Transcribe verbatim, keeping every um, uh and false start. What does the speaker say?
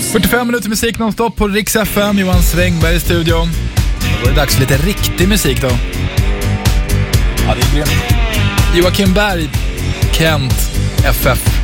fyrtiofem minuter musik nonstop på Rix F M. Johan Svängberg i studion. Då var det dags för lite riktig musik då. Ja, det är grymt. Joakim Berg, Kent, F F.